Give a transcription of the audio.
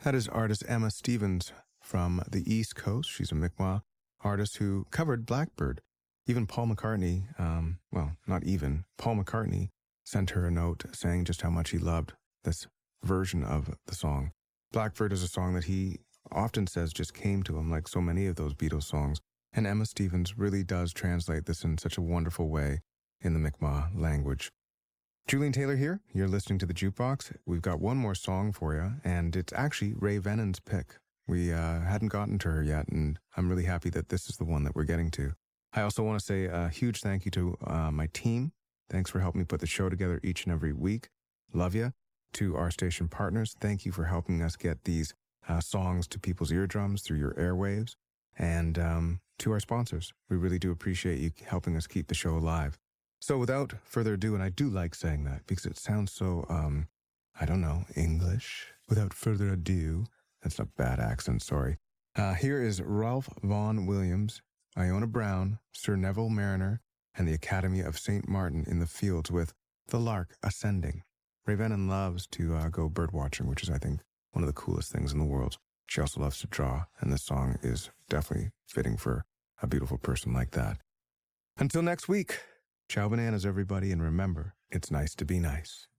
That is artist Emma Stevens from the East Coast. She's a Mi'kmaq artist who covered Blackbird. Even Paul McCartney, Paul McCartney sent her a note saying just how much he loved this version of the song. Blackbird is a song that he often says just came to him, like so many of those Beatles songs. And Emma Stevens really does translate this in such a wonderful way in the Mi'kmaq language. Julian Taylor here. You're listening to The Jukebox. We've got one more song for you, and it's actually Ray Vennon's pick. We hadn't gotten to her yet, and I'm really happy that this is the one that we're getting to. I also want to say a huge thank you to my team. Thanks for helping me put the show together each and every week. Love you. To our station partners, thank you for helping us get these songs to people's eardrums through your airwaves. And to our sponsors, we really do appreciate you helping us keep the show alive. So without further ado, and I do like saying that because it sounds so, English. Without further ado, that's a bad accent, sorry. Here is Ralph Vaughan Williams, Iona Brown, Sir Neville Mariner, and the Academy of St. Martin in the Fields with The Lark Ascending. Ray Vennon loves to go bird watching, which is, I think, one of the coolest things in the world. She also loves to draw, and this song is definitely fitting for a beautiful person like that. Until next week. Ciao bananas, everybody, and remember, it's nice to be nice.